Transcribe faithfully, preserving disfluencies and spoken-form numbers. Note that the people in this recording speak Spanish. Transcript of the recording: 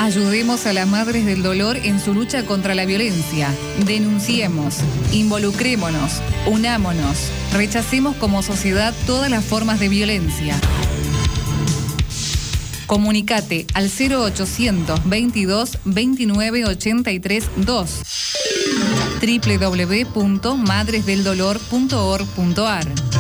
Ayudemos a las madres del dolor en su lucha contra la violencia. Denunciemos, involucrémonos, unámonos, rechacemos como sociedad todas las formas de violencia. Comunicate al cero ochocientos veintidós veintinueve ochenta y tres dos. doble u doble u doble u punto madres del dolor punto org punto a r